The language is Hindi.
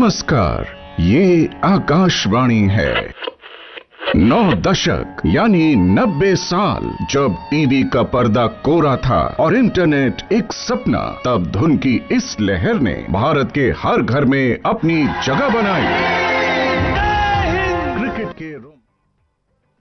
नमस्कार, ये आकाशवाणी है। 9 दशक यानी 90 साल जब टीवी का पर्दा कोरा था और इंटरनेट एक सपना, तब धुन की इस लहर ने भारत के हर घर में अपनी जगह बनाई।